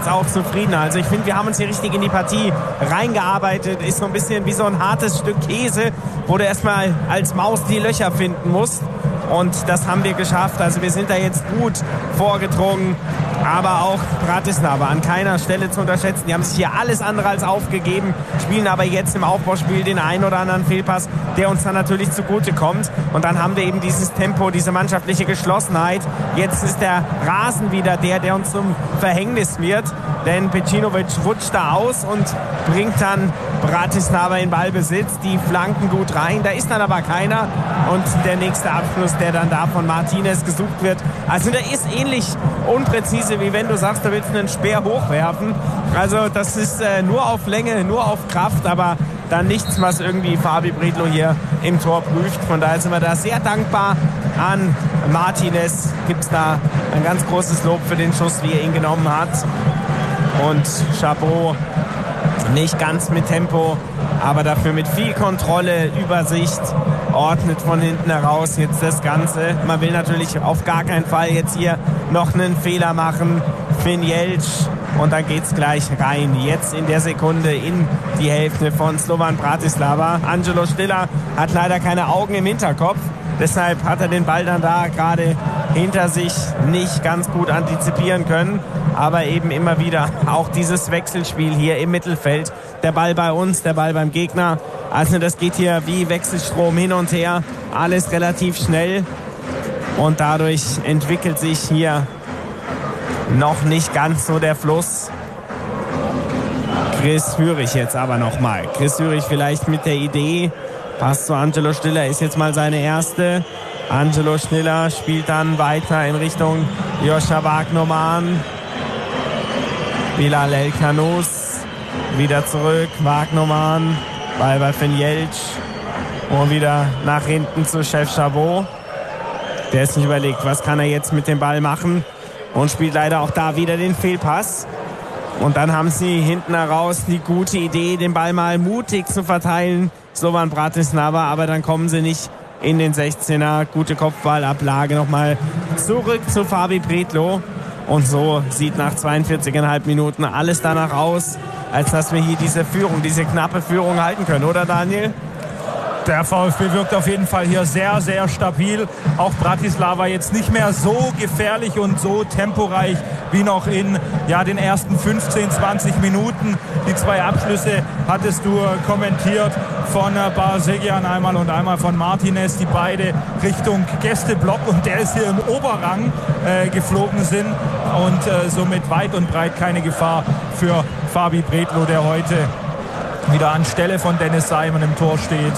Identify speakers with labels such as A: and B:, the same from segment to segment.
A: jetzt auch zufrieden. Also ich finde, wir haben uns hier richtig in die Partie reingearbeitet. Ist so ein bisschen wie so ein hartes Stück Käse, wo du erstmal als Maus die Löcher finden musst. Und das haben wir geschafft. Also wir sind da jetzt gut vorgedrungen. Aber auch Bratislava an keiner Stelle zu unterschätzen. Die haben sich hier alles andere als aufgegeben, spielen aber jetzt im Aufbauspiel den einen oder anderen Fehlpass, der uns dann natürlich zugute kommt. Und dann haben wir eben dieses Tempo, diese mannschaftliche Geschlossenheit. Jetzt ist der Rasen wieder der uns zum Verhängnis wird. Denn Pecinovic rutscht da aus und bringt dann Bratislava in Ballbesitz. Die flanken gut rein, da ist dann aber keiner. Und der nächste Abschluss, der dann da von Martinez gesucht wird. Also der ist ähnlich unpräzise, wie wenn du sagst, du willst einen Speer hochwerfen. Also das ist nur auf Länge, nur auf Kraft, aber dann nichts, was irgendwie Fabi Bredlow hier im Tor prüft. Von daher sind wir da sehr dankbar an Martinez. Gibt es da ein ganz großes Lob für den Schuss, wie er ihn genommen hat. Und Chabot nicht ganz mit Tempo, aber dafür mit viel Kontrolle, Übersicht, ordnet von hinten heraus jetzt das Ganze. Man will natürlich auf gar keinen Fall jetzt hier noch einen Fehler machen. Finn Jeltsch und dann geht's gleich rein. Jetzt in der Sekunde in die Hälfte von Slovan Bratislava. Angelo Stiller hat leider keine Augen im Hinterkopf. Deshalb hat er den Ball dann da gerade hinter sich nicht ganz gut antizipieren können. Aber eben immer wieder auch dieses Wechselspiel hier im Mittelfeld. Der Ball bei uns, der Ball beim Gegner. Also das geht hier wie Wechselstrom hin und her. Alles relativ schnell. Und dadurch entwickelt sich hier noch nicht ganz so der Fluss. Chris Führig jetzt aber nochmal. Chris Führig vielleicht mit der Idee. Pass zu Angelo Stiller ist jetzt mal seine erste. Angelo Stiller spielt dann weiter in Richtung Joscha Wagnermann. Bilal El-Kanous wieder zurück. Wagnermann, Ball bei Finn Jeltsch. Und wieder nach hinten zu Chef Chabot. Der ist nicht überlegt, was kann er jetzt mit dem Ball machen. Und spielt leider auch da wieder den Fehlpass. Und dann haben sie hinten heraus die gute Idee, den Ball mal mutig zu verteilen. Slovan Bratislava, aber dann kommen sie nicht in den 16er. Gute Kopfballablage nochmal zurück zu Fabi Bredlow. Und so sieht nach 42,5 Minuten alles danach aus, als dass wir hier diese Führung, diese knappe Führung halten können, oder Daniel?
B: Der VfB wirkt auf jeden Fall hier sehr, sehr stabil. Auch Bratislava jetzt nicht mehr so gefährlich und so temporeich wie noch in den ersten 15, 20 Minuten. Die zwei Abschlüsse hattest du kommentiert von Barsegian einmal und einmal von Martinez, die beide Richtung Gästeblock und der ist hier im Oberrang geflogen sind und somit weit und breit keine Gefahr für Fabi Bredlow, der heute wieder anstelle von Dennis Simon im Tor steht,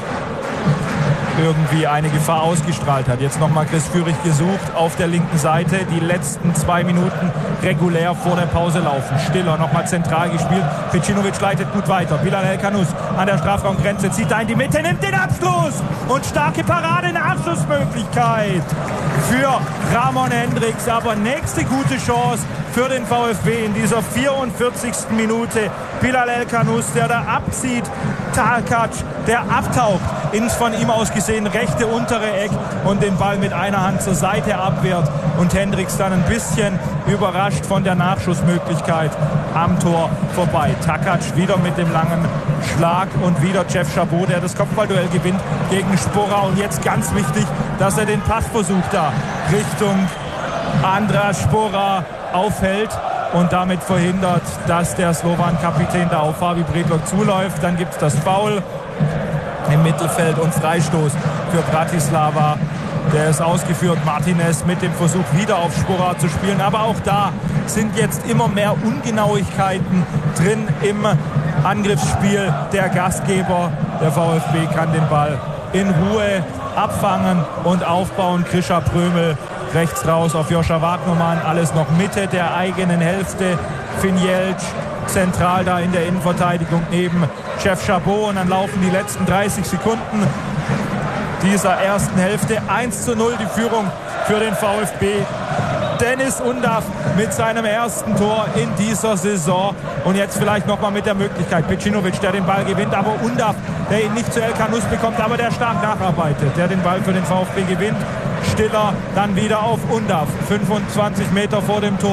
B: irgendwie eine Gefahr ausgestrahlt hat. Jetzt nochmal Chris Führig gesucht auf der linken Seite. Die letzten 2 Minuten regulär vor der Pause laufen. Stiller nochmal zentral gespielt. Pecinovic leitet gut weiter. Bilal El-Kanous an der Strafraumgrenze. Zieht da in die Mitte, nimmt den Abschluss. Und starke Parade, eine Abschlussmöglichkeit für Ramon Hendricks. Aber nächste gute Chance für den VfB in dieser 44. Minute. Bilal El-Kanous, der da abzieht. Takac, der abtaucht ins von ihm aus gesehen rechte untere Eck und den Ball mit einer Hand zur Seite abwehrt und Hendricks dann ein bisschen überrascht von der Nachschussmöglichkeit am Tor vorbei. Takac wieder mit dem langen Schlag und wieder Chef Chabot, der das Kopfballduell gewinnt gegen Sporra und jetzt ganz wichtig, dass er den Passversuch da Richtung Andras Sporra aufhält und damit verhindert, dass der Slovan-Kapitän da auf Fabi Bredlow zuläuft. Dann gibt es das Foul im Mittelfeld und Freistoß für Bratislava. Der ist ausgeführt. Martinez mit dem Versuch wieder auf Sporra zu spielen. Aber auch da sind jetzt immer mehr Ungenauigkeiten drin im Angriffsspiel der Gastgeber. Der VfB kann den Ball in Ruhe abfangen und aufbauen. Krischer Prömel rechts raus auf Joscha Wagnermann. Alles noch Mitte der eigenen Hälfte. Finn Jeltsch zentral da in der Innenverteidigung neben Chef Chabot. Und dann laufen die letzten 30 Sekunden dieser ersten Hälfte. 1:0 die Führung für den VfB. Dennis Undav mit seinem ersten Tor in dieser Saison. Und jetzt vielleicht nochmal mit der Möglichkeit. Pecinovic, der den Ball gewinnt, aber Undav, der ihn nicht zu El-Kanous bekommt, aber der stark nacharbeitet, der den Ball für den VfB gewinnt. Stiller dann wieder auf Undav, 25 Meter vor dem Tor.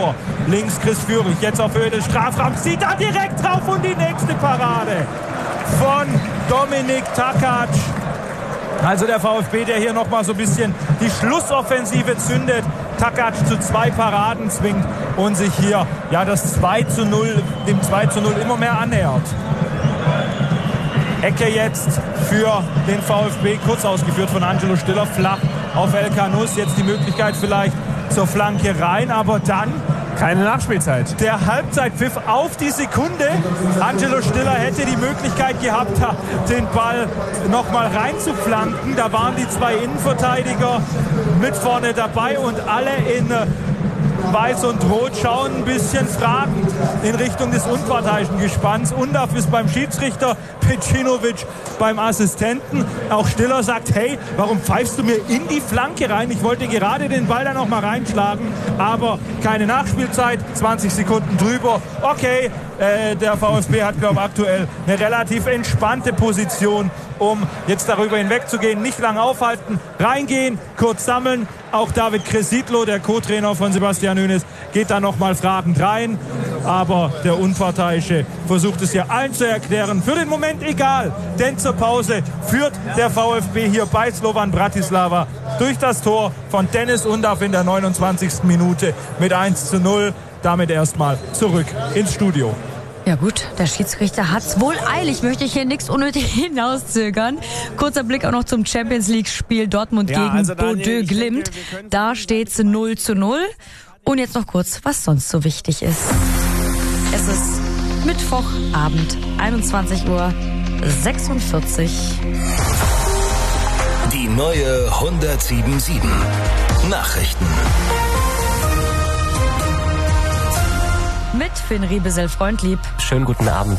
B: Links Chris Führig, jetzt auf Höhe des Strafraums, zieht da direkt drauf und die nächste Parade von Dominik Takac. Also der VfB, der hier nochmal so ein bisschen die Schlussoffensive zündet, Takac zu 2 Paraden zwingt und sich hier das 2:0, dem 2:0 immer mehr annähert. Ecke jetzt für den VfB, kurz ausgeführt von Angelo Stiller, flach auf El Canus. Jetzt die Möglichkeit vielleicht zur Flanke rein, aber dann
A: keine Nachspielzeit.
B: Der Halbzeitpfiff auf die Sekunde. Angelo Stiller hätte die Möglichkeit gehabt, den Ball nochmal reinzuflanken. Da waren die 2 Innenverteidiger mit vorne dabei und alle in Weiß und Rot schauen ein bisschen fragend in Richtung des unparteiischen Gespanns. Undav ist beim Schiedsrichter, Pecinovic beim Assistenten. Auch Stiller sagt, hey, warum pfeifst du mir in die Flanke rein? Ich wollte gerade den Ball da noch mal reinschlagen, aber keine Nachspielzeit, 20 Sekunden drüber. Okay, der VfB hat, glaube ich, aktuell eine relativ entspannte Position, um jetzt darüber hinwegzugehen. Nicht lang aufhalten, reingehen, kurz sammeln. Auch David Kresidlo, der Co-Trainer von Sebastian Hoeneß, geht da nochmal fragend rein. Aber der Unparteiische versucht es hier allen zu erklären. Für den Moment egal, denn zur Pause führt der VfB hier bei Slovan Bratislava durch das Tor von Dennis Undav in der 29. Minute mit 1:0. Damit erstmal zurück ins Studio.
C: Ja gut, der Schiedsrichter hat's wohl eilig, möchte ich hier nichts unnötig hinauszögern. Kurzer Blick auch noch zum Champions-League-Spiel Dortmund gegen Bordeaux Glimt. Da steht's 0:0. Und jetzt noch kurz, was sonst so wichtig ist. Es ist Mittwochabend, 21:46 Uhr.
D: Die neue 107.7 Nachrichten.
C: Mit Finn Riebesel-Freundlieb.
E: Schönen guten Abend.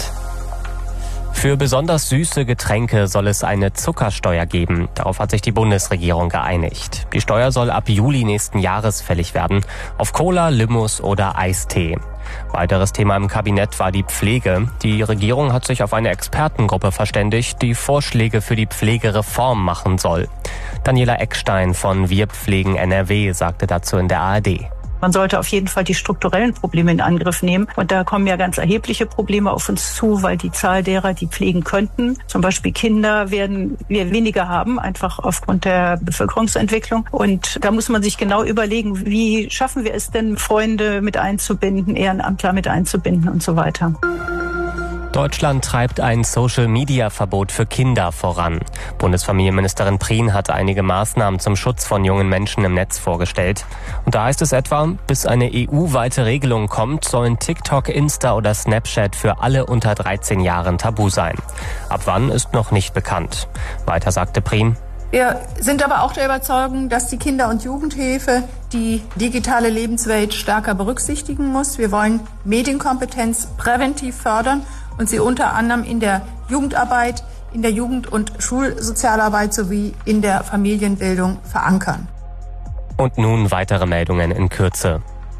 E: Für besonders süße Getränke soll es eine Zuckersteuer geben. Darauf hat sich die Bundesregierung geeinigt. Die Steuer soll ab Juli nächsten Jahres fällig werden. Auf Cola, Limous oder Eistee. Weiteres Thema im Kabinett war die Pflege. Die Regierung hat sich auf eine Expertengruppe verständigt, die Vorschläge für die Pflegereform machen soll. Daniela Eckstein von Wir pflegen NRW sagte dazu in der ARD.
F: Man sollte auf jeden Fall die strukturellen Probleme in Angriff nehmen. Und da kommen ja ganz erhebliche Probleme auf uns zu, weil die Zahl derer, die pflegen könnten, zum Beispiel Kinder, werden wir weniger haben, einfach aufgrund der Bevölkerungsentwicklung. Und da muss man sich genau überlegen, wie schaffen wir es denn, Freunde mit einzubinden, Ehrenamtler mit einzubinden und so weiter.
E: Deutschland treibt ein Social-Media-Verbot für Kinder voran. Bundesfamilienministerin Prien hat einige Maßnahmen zum Schutz von jungen Menschen im Netz vorgestellt. Und da heißt es etwa, bis eine EU-weite Regelung kommt, sollen TikTok, Insta oder Snapchat für alle unter 13 Jahren tabu sein. Ab wann ist noch nicht bekannt. Weiter sagte Prien:
G: Wir sind aber auch der Überzeugung, dass die Kinder- und Jugendhilfe die digitale Lebenswelt stärker berücksichtigen muss. Wir wollen Medienkompetenz präventiv fördern und sie unter anderem in der Jugendarbeit, in der Jugend- und Schulsozialarbeit sowie in der Familienbildung verankern.
E: Und nun weitere Meldungen in Kürze.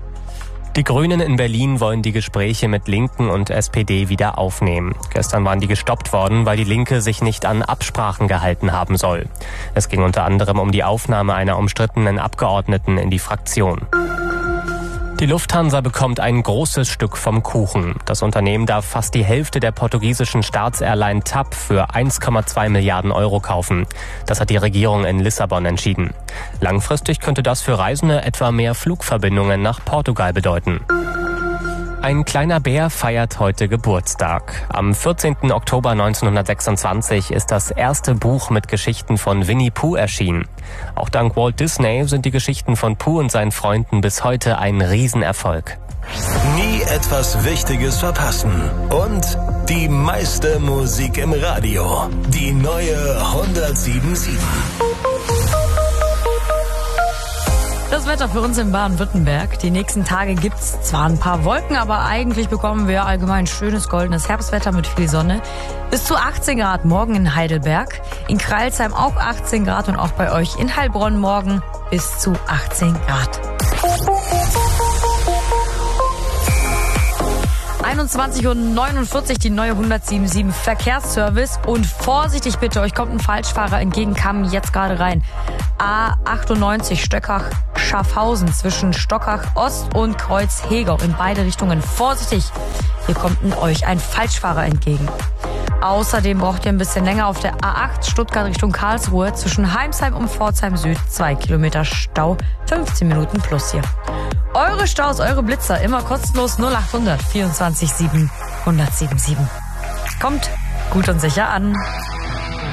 E: Die Grünen in Berlin wollen die Gespräche mit Linken und SPD wieder aufnehmen. Gestern waren die gestoppt worden, weil die Linke sich nicht an Absprachen gehalten haben soll. Es ging unter anderem um die Aufnahme einer umstrittenen Abgeordneten in die Fraktion. Die Lufthansa bekommt ein großes Stück vom Kuchen. Das Unternehmen darf fast die Hälfte der portugiesischen Staatsairline TAP für 1,2 Milliarden Euro kaufen. Das hat die Regierung in Lissabon entschieden. Langfristig könnte das für Reisende etwa mehr Flugverbindungen nach Portugal bedeuten. Ein kleiner Bär feiert heute Geburtstag. Am 14. Oktober 1926 ist das erste Buch mit Geschichten von Winnie Pooh erschienen. Auch dank Walt Disney sind die Geschichten von Pooh und seinen Freunden bis heute ein Riesenerfolg.
D: Nie etwas Wichtiges verpassen. Und die meiste Musik im Radio. Die neue 107.7.
C: Das Wetter für uns in Baden-Württemberg. Die nächsten Tage gibt's zwar ein paar Wolken, aber eigentlich bekommen wir allgemein schönes goldenes Herbstwetter mit viel Sonne. Bis zu 18 Grad morgen in Heidelberg, in Crailsheim auch 18 Grad und auch bei euch in Heilbronn morgen bis zu 18 Grad. 21:49 Uhr, die neue 107.7 Verkehrsservice. Und vorsichtig bitte, euch kommt ein Falschfahrer entgegen, kam jetzt gerade rein. A98 Stöckach Schaffhausen zwischen Stockach Ost und Kreuz-Hegau in beide Richtungen. Vorsichtig, hier kommt euch ein Falschfahrer entgegen. Außerdem braucht ihr ein bisschen länger auf der A8 Stuttgart Richtung Karlsruhe zwischen Heimsheim und Pforzheim Süd. 2 Kilometer Stau, 15 Minuten plus hier. Eure Staus, eure Blitzer, immer kostenlos 0800 24 7 1077. Kommt gut und sicher an.